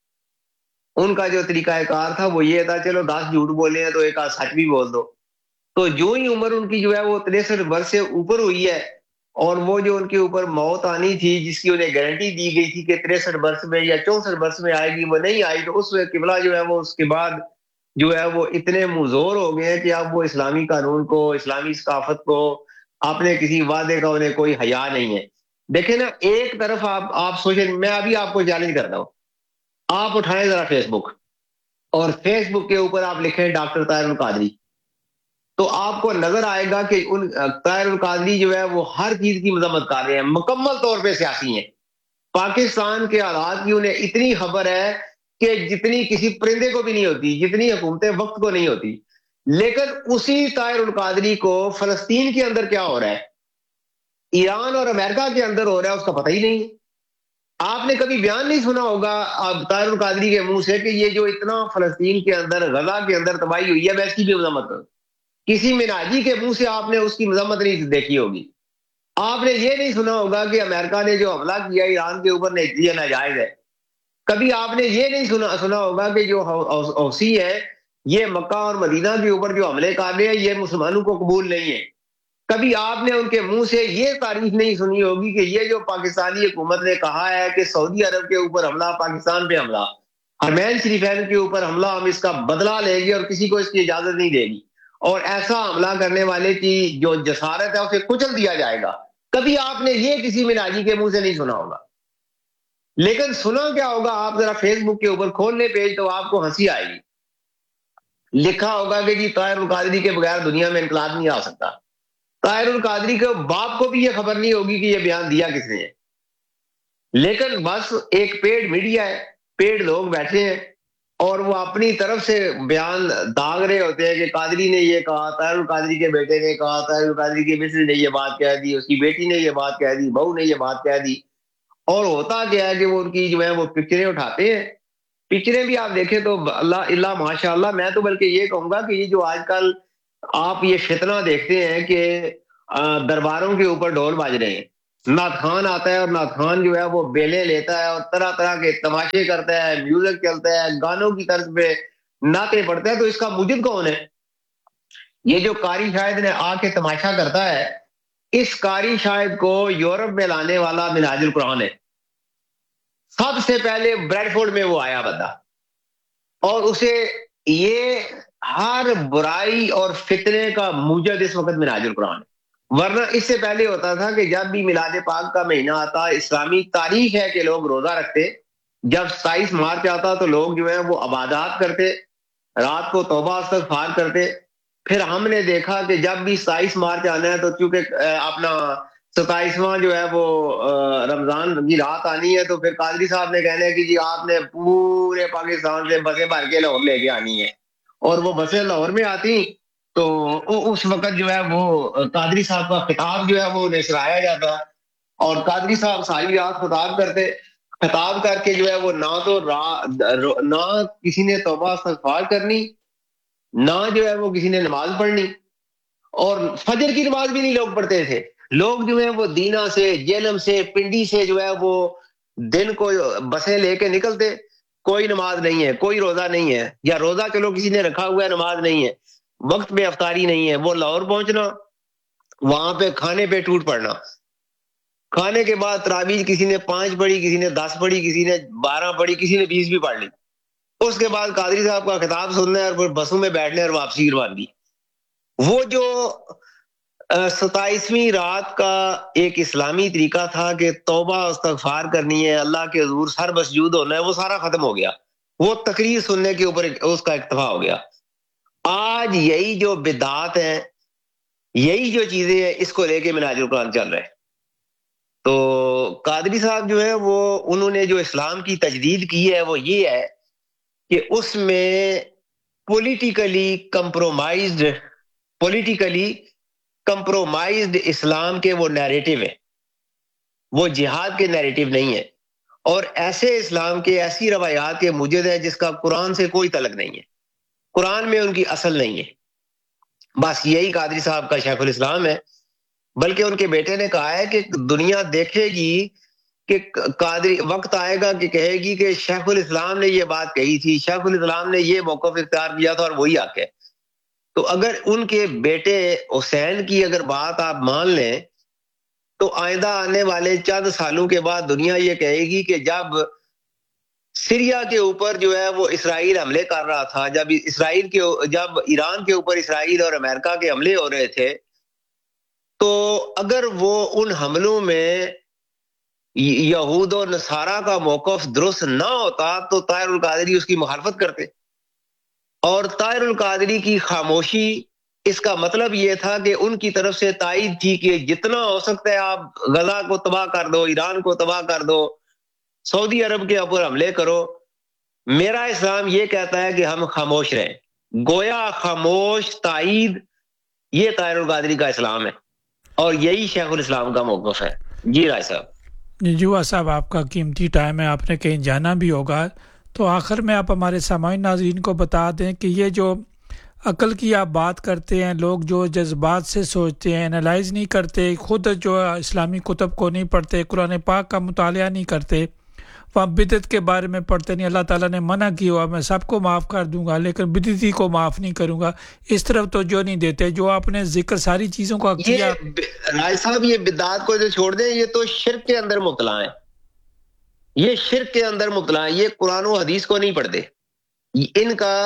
ان کا جو طریقہ کار تھا وہ یہ تھا, چلو دس جھوٹ بولے ہیں تو ایک آدھ سچ بھی بول دو. تو جو ہی عمر ان کی جو ہے وہ تریسٹھ برس سے اوپر ہوئی ہے, اور وہ جو ان کے اوپر موت آنی تھی جس کی انہیں گارنٹی دی گئی تھی کہ تریسٹھ برس میں یا چونسٹھ برس میں آئے گی, وہ نہیں آئی. تو اس قبلہ جو ہے وہ اس کے بعد جو ہے وہ اتنے مزور ہو گئے کہ اب وہ اسلامی قانون کو, اسلامی ثقافت کو, اپنے کسی وعدے کا انہیں کوئی حیا نہیں ہے. دیکھیں نا, ایک طرف آپ آپ سوچیں, میں ابھی آپ کو چیلنج کرتا ہوں, آپ اٹھائیں ذرا فیس بک, اور فیس بک کے اوپر آپ لکھیں ڈاکٹر طاہر القادری, تو آپ کو نظر آئے گا کہ ان طاہر القادری جو ہے وہ ہر چیز کی مذمت کر رہے ہیں, مکمل طور پہ سیاسی ہیں. پاکستان کے حالات کی انہیں اتنی خبر ہے کہ جتنی کسی پرندے کو بھی نہیں ہوتی, جتنی حکومتیں وقت کو نہیں ہوتی. لیکن اسی طاہر القادری کو فلسطین کے اندر کیا ہو رہا ہے, ایران اور امریکہ کے اندر ہو رہا ہے, اس کا پتہ ہی نہیں. آپ نے کبھی بیان نہیں سنا ہوگا طاہر القادری کے منہ سے کہ یہ جو اتنا فلسطین کے اندر, غزہ کے اندر تباہی ہوئی ہے, میں اس کی بھی مذمت کروں. کسی مناجی کے منہ سے آپ نے اس کی مذمت نہیں دیکھی ہوگی. آپ نے یہ نہیں سنا ہوگا کہ امریکہ نے جو حملہ کیا ایران کے اوپر یہ ناجائز ہے. کبھی آپ نے یہ نہیں سنا سنا ہوگا کہ جو حوثی ہے یہ مکہ اور مدینہ کے اوپر جو حملے کر رہے ہیں یہ مسلمانوں کو قبول نہیں ہے. کبھی آپ نے ان کے منہ سے یہ تعریف نہیں سنی ہوگی کہ یہ جو پاکستانی حکومت نے کہا ہے کہ سعودی عرب کے اوپر حملہ, پاکستان پہ حملہ, حرمین شریفین کے اوپر حملہ, ہم اس کا بدلہ لے گی اور کسی کو اس کی اجازت نہیں دے گی, اور ایسا حملہ کرنے والے کی جو جسارت ہے اسے کچل دیا جائے گا. کبھی آپ نے یہ کسی مناجی کے منہ سے نہیں سنا ہوگا. لیکن سنا کیا ہوگا, آپ ذرا فیس بک کے اوپر کھول لیں پیج تو آپ کو ہنسی آئے گی. لکھا ہوگا کہ جی طاہر القادری کے بغیر دنیا میں انقلاب نہیں آ سکتا. طاہر القادری کے باپ کو بھی یہ خبر نہیں ہوگی کہ یہ بیان دیا کس نے ہے. لیکن بس ایک پیڈ میڈیا ہے, پیڈ لوگ بیٹھے ہیں, اور وہ اپنی طرف سے بیان داغ رہے ہوتے ہیں کہ قادری نے یہ کہا, طاہر القادری کے بیٹے نے کہا, طاہر القادری کی مصری نے یہ بات کہہ دی, اس کی بیٹی نے یہ بات کہہ دی, بہو نے یہ بات کہہ دی. اور ہوتا کیا ہے کہ وہ ان کی جو ہے وہ پکچریں اٹھاتے ہیں پکچریں بھی آپ دیکھیں تو اللہ اللہ ماشاء اللہ. میں تو بلکہ یہ کہوں گا کہ یہ جو آج کل آپ یہ فتنہ دیکھتے ہیں کہ درباروں کے اوپر ڈھول باج رہے ہیں, نعت خان آتا ہے اور نعت خان جو ہے وہ بیلیں لیتا ہے اور طرح طرح کے تماشے کرتا ہے, میوزک چلتا ہے, گانوں کی طرز پہ نعتیں پڑھتا ہے, تو اس کا موجد کون ہے؟ یہ جو قاری شاہد نے آ کے تماشا کرتا ہے, اس قاری شاہد کو یورپ میں لانے والا منہاج القرآن ہے. سب سے پہلے بریڈ فورڈ میں وہ آیا بندہ, اور اسے یہ ہر برائی اور فتنے کا موجد اس وقت منہاج القرآن ہے. ورنہ اس سے پہلے ہوتا تھا کہ جب بھی میلاد پاک کا مہینہ آتا, اسلامی تاریخ ہے کہ لوگ روزہ رکھتے, جب ستائیس مارچ آتا تو لوگ جو ہے وہ عبادات کرتے, رات کو توبہ استغفار کرتے. پھر ہم نے دیکھا کہ جب بھی ستائیس مارچ آنا ہے تو چونکہ اپنا ستائیسواں جو ہے وہ رمضان کی رات آنی ہے, تو پھر قادری صاحب نے کہنا ہے کہ جی آپ نے پورے پاکستان سے بسیں بھر کے لاہور لے کے آنی ہے, اور وہ بسیں لاہور میں آتی تو اس وقت جو ہے وہ قادری صاحب کا خطاب جو ہے وہ نشرایا جاتا, اور قادری صاحب ساری رات خطاب کرتے, خطاب کر کے جو ہے وہ نہ تو نہ کسی نے توبہ استغفار کرنی, نہ جو ہے وہ کسی نے نماز پڑھنی, اور فجر کی نماز بھی نہیں لوگ پڑھتے تھے. لوگ جو ہے وہ دینا سے, جیلم سے, پنڈی سے جو ہے وہ دن کو بسیں لے کے نکلتے, کوئی نماز نہیں ہے, کوئی روزہ نہیں ہے, یا روزہ چلو کسی نے رکھا ہوا ہے نماز نہیں ہے, وقت میں افطاری نہیں ہے, وہ لاہور پہنچنا, وہاں پہ کھانے پہ ٹوٹ پڑنا, کھانے کے بعد تراویح کسی نے پانچ پڑھی, کسی نے دس پڑھی, کسی نے بارہ پڑھی, کسی نے بیس بھی پڑھ لی. اس کے بعد قادری صاحب کا خطاب سننا ہے اور پھر بسوں میں بیٹھنے اور واپسی روانگی. وہ جو ستائیسویں رات کا ایک اسلامی طریقہ تھا کہ توبہ استغفار کرنی ہے, اللہ کے حضور سر مسجود ہونا ہے, وہ سارا ختم ہو گیا. وہ تقریر سننے کے اوپر اس کا اکتفا ہو گیا. آج یہی جو بدعات ہیں, یہی جو چیزیں ہیں, اس کو لے کے منہاج القرآن چل رہے ہیں. تو قادری صاحب جو ہے وہ انہوں نے جو اسلام کی تجدید کی ہے وہ یہ ہے کہ اس میں پولیٹیکلی کمپرومائزڈ پولیٹیکلی کمپرومائزڈ اسلام کے وہ نیریٹو ہے, وہ جہاد کے نیریٹو نہیں ہے, اور ایسے اسلام کے, ایسی روایات کے موجد ہے جس کا قرآن سے کوئی تعلق نہیں ہے, قرآن میں ان کی اصل نہیں ہے. بس یہی قادری صاحب کا شیخ الاسلام ہے. بلکہ ان کے بیٹے نے کہا ہے کہ دنیا دیکھے گی کہ قادری وقت آئے گا کہ کہے گی کہ شیخ الاسلام نے یہ بات کہی تھی, شیخ الاسلام نے یہ موقف اختیار کیا تھا اور وہی حق ہے. تو اگر ان کے بیٹے حسین کی اگر بات آپ مان لیں تو آئندہ آنے والے چند سالوں کے بعد دنیا یہ کہے گی کہ جب سیریا کے اوپر جو ہے وہ اسرائیل حملے کر رہا تھا, جب اسرائیل کے جب ایران کے اوپر اسرائیل اور امریکہ کے حملے ہو رہے تھے, تو اگر وہ ان حملوں میں یہود و نصارہ کا موقف درست نہ ہوتا تو طاہر القادری اس کی مخالفت کرتے, اور طاہر القادری کی خاموشی اس کا مطلب یہ تھا کہ ان کی طرف سے تائید تھی کہ جتنا ہو سکتا ہے آپ غزہ کو تباہ کر دو, ایران کو تباہ کر دو, سعودی عرب کے اوپر حملے کرو. میرا اسلام یہ کہتا ہے کہ ہم خاموش رہیں, گویا خاموش تائید, یہ طاہر القادری کا اسلام ہے, اور یہی شیخ الاسلام کا موقف ہے. جی رائے صاحب. جی صاحب, آپ کا قیمتی ٹائم ہے, آپ نے کہیں جانا بھی ہوگا, تو آخر میں آپ ہمارے سامعین ناظرین کو بتا دیں کہ یہ جو عقل کی آپ بات کرتے ہیں, لوگ جو جذبات سے سوچتے ہیں, انالائز نہیں کرتے, خود جو اسلامی کتب کو نہیں پڑھتے, قرآن پاک کا مطالعہ نہیں کرتے, وہ بدعت کے بارے میں پڑھتے نہیں. اللہ تعالیٰ نے منع کیا ہوا میں سب کو معاف کر دوں گا لیکن بدعتی کو معاف نہیں کروں گا, اس طرف تو جو نہیں دیتے. جو آپ نے ذکر ساری چیزوں کا کیا, رائے صاحب یہ بدعات کو جو چھوڑ دیں, یہ تو شرک کے اندر مبتلا ہیں, یہ شرک کے اندر مبتلا ہیں, یہ قرآن و حدیث کو نہیں پڑھتے. ان کا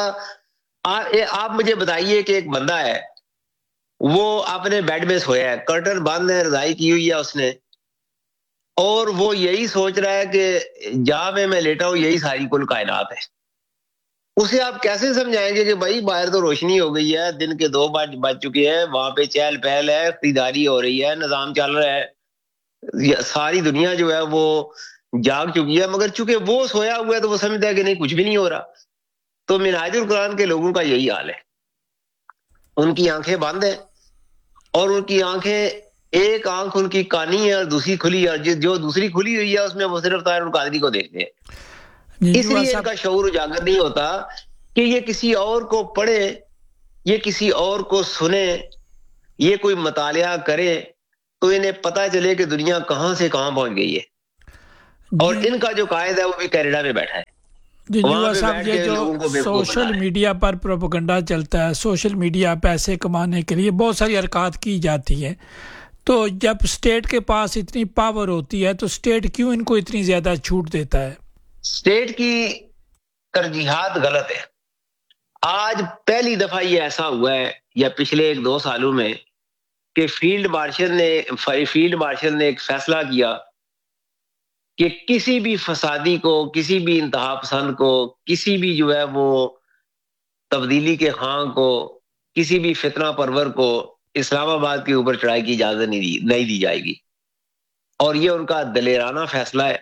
آپ مجھے بتائیے کہ ایک بندہ ہے, وہ اپنے بیڈ میں سویا ہے, کرٹن بند ہے, رضائی کی ہوئی ہے اس نے, اور وہ یہی سوچ رہا ہے کہ جہاں میں میں لیٹا ہوں یہی ساری کل کائنات ہے. اسے آپ کیسے سمجھائیں گے کہ بھائی باہر تو روشنی ہو گئی ہے, دن کے دو بج بج چکے ہیں, وہاں پہ چہل پہل ہے, خریداری ہو رہی ہے, نظام چل رہا ہے, ساری دنیا جو ہے وہ جاگ چکی ہے, مگر چونکہ وہ سویا ہوا ہے تو وہ سمجھتا ہے کہ نہیں کچھ بھی نہیں ہو رہا. تو منہاج القرآن کے لوگوں کا یہی حال ہے, ان کی آنکھیں بند ہیں, اور ان کی آنکھیں, ایک آنکھ ان کی کانی ہے اور دوسری کھلی ہے, اور جو دوسری کھلی ہوئی ہے اس میں وہ صرف طاہر القادری کو دیکھتے ہیں. اس لیے ان کا شعور اجاگر نہیں ہوتا کہ یہ کسی اور کو پڑھے، یہ کسی اور کو سنے، یہ کوئی مطالعہ کرے تو انہیں پتہ چلے کہ دنیا کہاں سے کہاں پہنچ گئی ہے. اور ان کا جو قائد ہے وہ بھی کینیڈا میں بیٹھا ہے. جنجوعہ صاحب، یہ جو سوشل میڈیا پر پروپیگنڈا چلتا ہے، سوشل میڈیا پیسے کمانے کے لیے بہت ساری حرکات کی جاتی ہے، تو جب اسٹیٹ کے پاس اتنی پاور ہوتی ہے تو اسٹیٹ کیوں ان کو اتنی زیادہ چھوٹ دیتا ہے؟ اسٹیٹ کی ترجیحات غلط ہے. آج پہلی دفعہ یہ ایسا ہوا ہے یا پچھلے ایک دو سالوں میں کہ فیلڈ مارشل نے فیلڈ مارشل نے ایک فیصلہ کیا کہ کسی بھی فسادی کو، کسی بھی انتہا پسند کو، کسی بھی جو ہے وہ تبدیلی کے خواہاں کو، کسی بھی فتنہ پرور کو اسلام آباد کے اوپر چڑھائی کی اجازت نہیں دی نہیں دی جائے گی. اور یہ ان کا دلیرانہ فیصلہ ہے.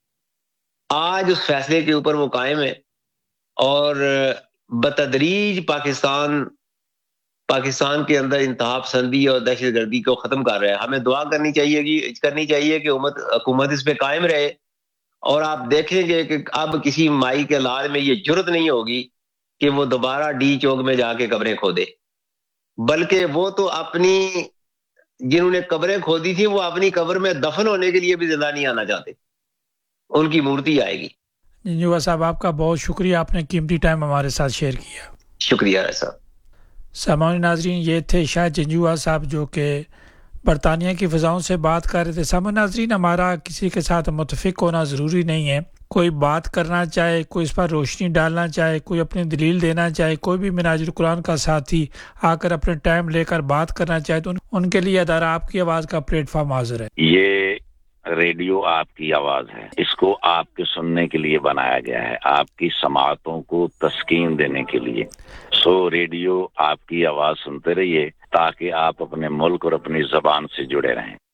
آج اس فیصلے کے اوپر وہ قائم ہے اور بتدریج پاکستان پاکستان کے اندر انتہا پسندی اور دہشت گردی کو ختم کر رہا ہے. ہمیں دعا کرنی چاہیے گی کرنی چاہیے کہ امت حکومت اس پہ قائم رہے. اور آپ دیکھیں گے کہ اب کسی مائی کے لال میں یہ جرت نہیں ہوگی کہ وہ دوبارہ ڈی چوک میں جا کے قبریں کھودے، بلکہ وہ تو اپنی جنہوں نے قبریں کھودی تھی وہ اپنی قبر میں دفن ہونے کے لیے بھی زندہ نہیں آنا چاہتے. ان کی مورتی آئے گی. جنجوعہ صاحب، آپ کا بہت شکریہ، آپ نے قیمتی ٹائم ہمارے ساتھ شیئر کیا. شکریہ صاحب. سامعین ناظرین، یہ تھے شاہد جنجوعہ صاحب جو کہ برطانیہ کی فضاؤں سے بات کر رہے تھے. سامعین ناظرین، ہمارا کسی کے ساتھ متفق ہونا ضروری نہیں ہے. کوئی بات کرنا چاہے، کوئی اس پر روشنی ڈالنا چاہے، کوئی اپنی دلیل دینا چاہے، کوئی بھی منہاج القرآن کا ساتھی آ کر اپنے ٹائم لے کر بات کرنا چاہے تو ان کے لیے ادارہ آپ کی آواز کا پلیٹ فارم حاضر ہے. یہ ریڈیو آپ کی آواز ہے، اس کو آپ کے سننے کے لیے بنایا گیا ہے، آپ کی سماعتوں کو تسکین دینے کے لیے. سو ریڈیو آپ کی آواز سنتے رہیے تاکہ آپ اپنے ملک اور اپنی زبان سے جڑے رہیں.